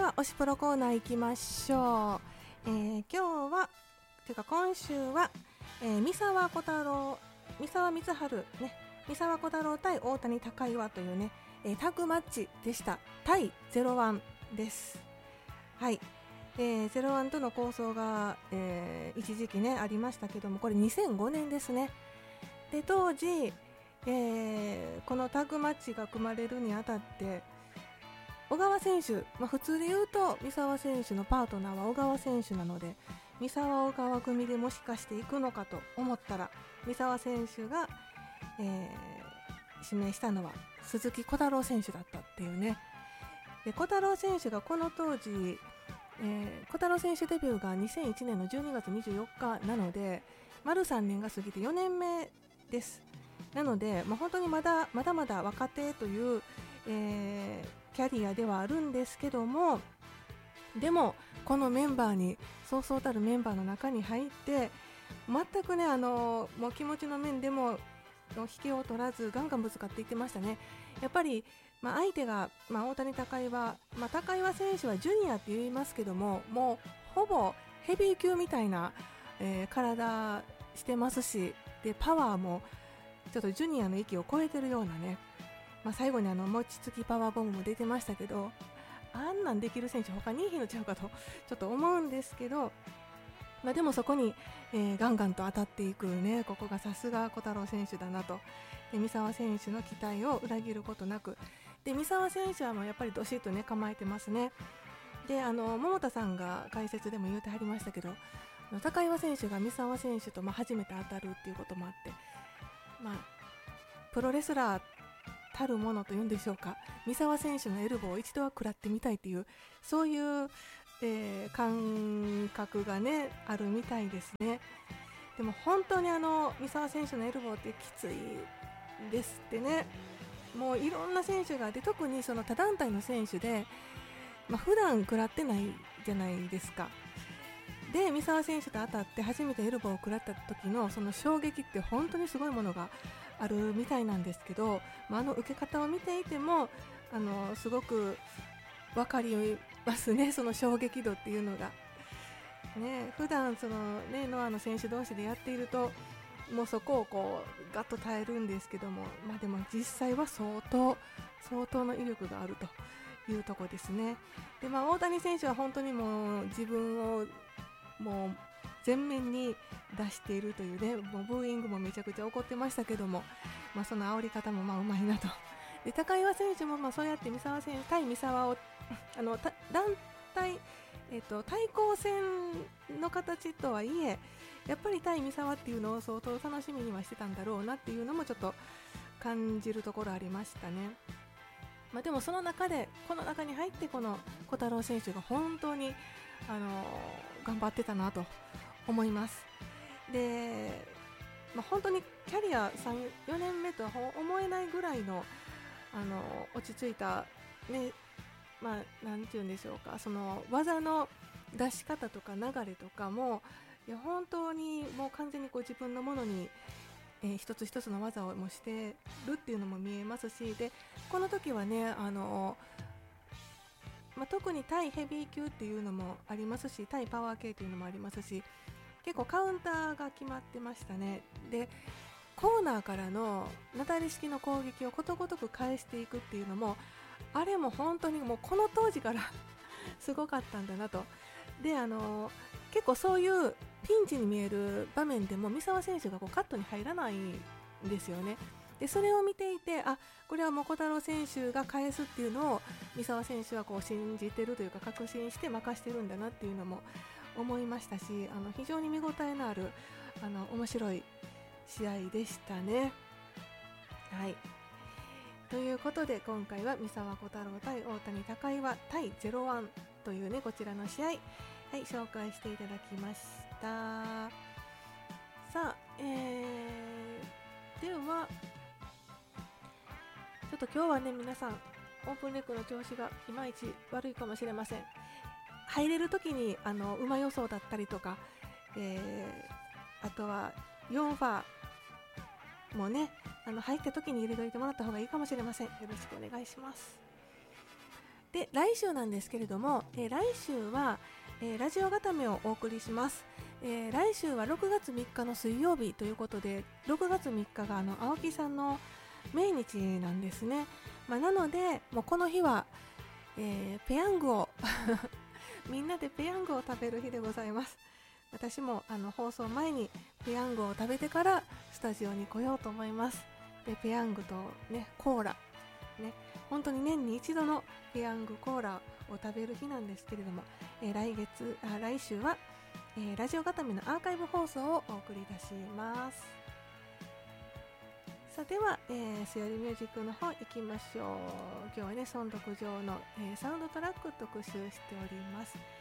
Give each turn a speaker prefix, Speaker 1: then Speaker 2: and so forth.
Speaker 1: は推しプロコーナー行きましょう。今日はというか今週は、三沢小太郎、三沢光晴ね、三沢小太郎対大谷高岩というね、タッグマッチでした。対01です。はい、01との構想が、一時期ねありましたけども、これ2005年ですね。で当時、このタッグマッチが組まれるにあたって小川選手、普通で言うと三沢選手のパートナーは小川選手なので、三沢小川組でもしかしていくのかと思ったら、三沢選手が、指名したのは鈴木小太郎選手だったっていうね。で小太郎選手がこの当時、小太郎選手デビューが2001年の12月24日なので、丸3年が過ぎて4年目です。なので、本当にまだまだ若手という、キャリアではあるんですけども、でもこのメンバーに、そうそうたるメンバーの中に入って、全くねもう気持ちの面でも引けを取らずガンガンぶつかっていってましたね。やっぱり、相手が、大谷高岩、高岩選手はジュニアって言いますけども、もうほぼヘビー級みたいな、体してますし、でパワーもちょっとジュニアの域を超えてるようなね、最後に餅つきパワーボムも出てましたけど、あんなんできる選手他にいいのちゃうかとちょっと思うんですけど、でもそこに、ガンガンと当たっていくね、ここがさすが小太郎選手だなと。で三沢選手の期待を裏切ることなく、で三沢選手はもうやっぱりどしっとね構えてますね。で桃田さんが解説でも言うてはりましたけど、高岩選手が三沢選手と初めて当たるっていうこともあって、プロレスラーたるものというんでしょうか、三沢選手のエルボーを一度は食らってみたいという、そういう、感覚がねあるみたいですね。でも本当に三沢選手のエルボーってきついですってね。もういろんな選手がで、特にその他団体の選手で、普段食らってないじゃないですか。で三沢選手と当たって初めてエルボーを食らった時のその衝撃って本当にすごいものがあるみたいなんですけど、受け方を見ていてもすごく分かりますね、その衝撃度っていうのがね。普段そのねノアの選手同士でやっていると、もうそこをこうガッと耐えるんですけども、でも実際は相当の威力があるというところですね。で大谷選手は本当にもう自分をもう前面に出しているというね、もうブーイングもめちゃくちゃ怒ってましたけども、その煽り方もうまいなと。で高岩選手もそうやって三沢選手対三沢を団体、対抗戦の形とはいえ、やっぱり対三沢っていうのを相当楽しみにはしてたんだろうなっていうのもちょっと感じるところありましたね。でもその中で、この中に入ってこの小太郎選手が本当に頑張ってたなと思います。で、本当にキャリア3、4年目とは思えないぐらいの落ち着いたね、なんていうんでしょうか、その技の出し方とか流れとかも、いや本当にもう完全にこう自分のものに、一つ一つの技をもしてるっていうのも見えますし、でこの時はね特に対ヘビー級っていうのもありますし、対パワー系っていうのもありますし、結構カウンターが決まってましたね。でコーナーからのなだれ式の攻撃をことごとく返していくっていうのも、あれも本当にもうこの当時からすごかったんだなと。で結構そういうピンチに見える場面でも三沢選手がこうカットに入らないんですよね。でそれを見ていて、これはもう小太郎選手が返すっていうのを三沢選手はこう信じてるというか、確信して任してるんだなっていうのも思いましたし、非常に見応えのある面白い試合でしたね。はい、ということで今回は三沢小太郎対大谷高岩対01というね、こちらの試合、紹介していただきました。さあ、ではちょっと今日はね、皆さんオープンレックの調子がいまいち悪いかもしれません。入れるときに馬予想だったりとか、あとは4ファーもね、入ったときに入れといてもらった方がいいかもしれません。よろしくお願いします。 で、来週なんですけれども、来週は、ラジオ固めをお送りします。来週は6月3日の水曜日ということで、6月3日が青木さんの命日なんですね。なのでもうこの日は、ペヤングをみんなでペヤングを食べる日でございます。私も放送前にペヤングを食べてからスタジオに来ようと思います。で、ペヤングとね、コーラね、本当に年に一度のペヤングコーラを食べる日なんですけれども、来週は、ラジオ固めのアーカイブ放送をお送りいたします。さあ、では、スヨリミュージックの方行きましょう。今日はね、損得上の、サウンドトラック特集しております。